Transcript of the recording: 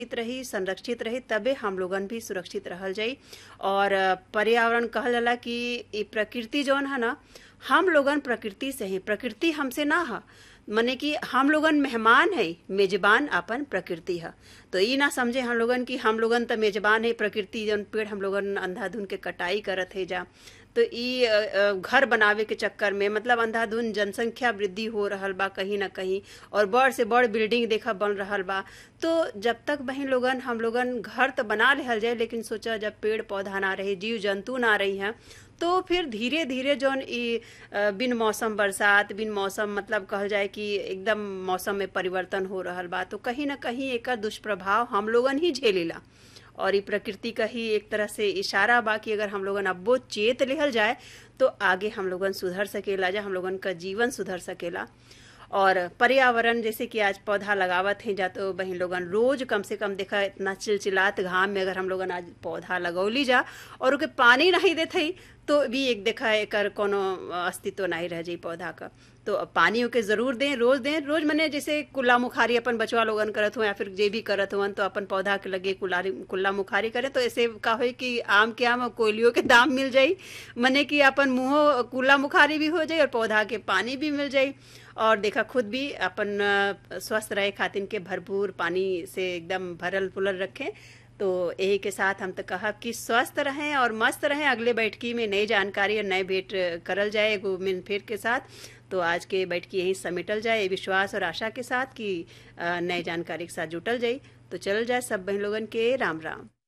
रही, संरक्षित रही, तबे हम लोगन भी सुरक्षित रहल जाई। और पर्यावरण कहल जाला कि ई प्रकृति जौन है ना, हम लोगन प्रकृति से ही, प्रकृति हमसे ना है। मने कि हम लोगन मेहमान है, मेजबान अपन प्रकृति है। तो ई ना समझे हम लोगन कि हम लोगन तो मेजबान है, प्रकृति जौन पेड़ हम लोगन अंधाधुन के कटाई करत है जा। तो ई घर बनावे के चक्कर में मतलब अंधाधुन जनसंख्या वृद्धि हो रहल बा कहीं ना कहीं, और बड़ से बड़ बिल्डिंग देखा बन रहल बा। तो जब तक बहन लोगन हम लोगन घर तो बना लेहल जाए, लेकिन सोचा जब पेड़ पौधा ना रहे, जीव जंतु ना रही हैं, तो फिर धीरे धीरे जौन ई बिन मौसम बरसात, बिन मौसम मतलब कहल जाए कि एकदम मौसम में परिवर्तन हो रहल बा, तो कहीं ना कहीं एकर दुष्प्रभाव हम लोगन ही झेलेला। और ये प्रकृति का ही एक तरह से इशारा बा कि अगर हम लोगन अब्बो चेत लेहल जाए तो आगे हम लोगन सुधर सकेला, जा हम लोगन का जीवन सुधर सकेला। और पर्यावरण जैसे कि आज पौधा लगावत हैं जा, तो बहन लोगन रोज कम से कम देखा इतना चिलचिलात घाम में अगर हम लोगन आज पौधा लगौली जा और ओके पानी नहीं देते ही, तो भी एक देखा एकर कोनो अस्तित्व नहीं रह जाई पौधा का। तो पानी ओके जरूर दें, रोज मने जैसे कुल्ला मुखारी अपन बचवा लोगन करत हो या फिर जे भी करत हो, तो अपन पौधा के लगे कुल्ला मुखारी करे, तो ऐसे का हो कि आम के आम और कोयलियों के दाम मिल जाई। मने कि अपन मुँहो कुल्ला मुखारी भी हो जाई और पौधा के पानी भी मिल जाई। और देखा खुद भी अपन स्वस्थ रहे खातिर के भरपूर पानी से एकदम भरल पुलर रखें। तो यही के साथ हम तो कहा कि स्वस्थ रहें और मस्त रहें। अगले बैठकी में नई जानकारी और नए भेंट करल जाए एगो मिल फेर के साथ। तो आज के बैठकी यहीं समेटल जाए विश्वास और आशा के साथ कि नए जानकारी के साथ जुटल जाए। तो चल जाए सब बहन लोगन के राम राम।